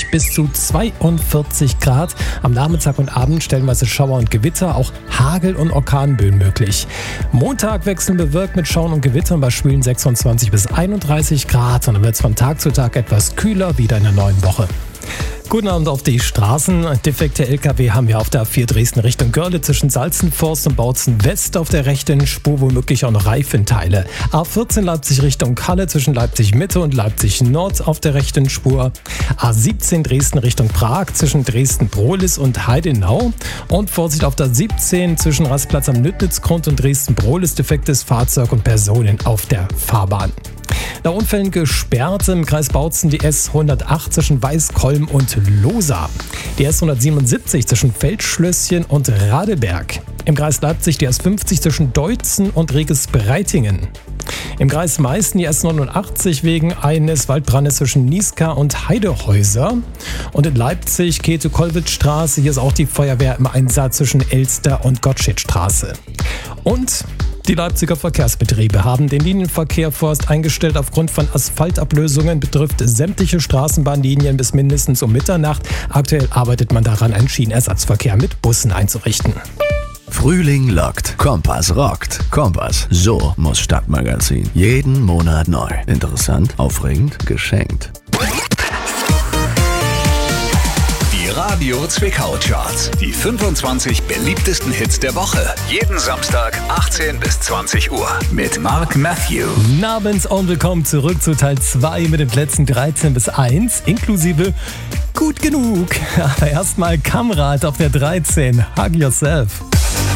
23 bis zu 42 Grad. Am Nachmittag und Abend stellenweise Schauer und Gewitter, auch Hagel- und Orkanböen möglich. Montag wechseln bewölkt mit Schauern und Gewittern bei schwülen 26 bis 31 Grad. Und dann wird es von Tag zu Tag etwas kühler, wieder in der neuen Woche. Guten Abend auf die Straßen. Defekte LKW haben wir auf der A4 Dresden Richtung Görle zwischen Salzenforst und Bautzen West auf der rechten Spur, womöglich auch noch Reifenteile. A14 Leipzig Richtung Kalle zwischen Leipzig Mitte und Leipzig Nord auf der rechten Spur. A17 Dresden Richtung Prag zwischen Dresden-Brohlis und Heidenau. Und Vorsicht auf der 17 zwischen Rastplatz am Nüttnitzgrund und Dresden-Brohlis, defektes Fahrzeug und Personen auf der Fahrbahn. Nach Unfällen gesperrt im Kreis Bautzen die S108 zwischen Weißkolm und Losa. Die S177 zwischen Feldschlösschen und Radeberg. Im Kreis Leipzig die S50 zwischen Deutzen und Reges-Breitingen. Im Kreis Meißen die S89 wegen eines Waldbrandes zwischen Niska und Heidehäuser. Und in Leipzig Käthe-Kollwitz-Straße, hier ist auch die Feuerwehr im Einsatz zwischen Elster und Gottschedstraße. Und die Leipziger Verkehrsbetriebe haben den Linienverkehr vorerst eingestellt aufgrund von Asphaltablösungen, betrifft sämtliche Straßenbahnlinien bis mindestens um Mitternacht. Aktuell arbeitet man daran, einen Schienenersatzverkehr mit Bussen einzurichten. Frühling lockt, Kompass rockt. Kompass, so muss Stadtmagazin. Jeden Monat neu. Interessant, aufregend, geschenkt. Radio Zwickau Charts. Die 25 beliebtesten Hits der Woche. Jeden Samstag 18 bis 20 Uhr. Mit Mark Matthew. Guten Abend und willkommen zurück zu Teil 2 mit den Plätzen 13 bis 1, inklusive Gut genug. Aber erstmal Kamrat auf der 13. Hug Yourself.